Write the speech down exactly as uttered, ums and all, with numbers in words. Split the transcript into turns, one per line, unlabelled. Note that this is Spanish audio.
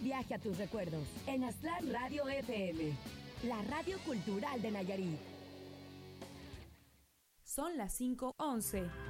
viaje a tus recuerdos en Aztlán Radio F M, la radio cultural de Nayarit.
Son las cinco once.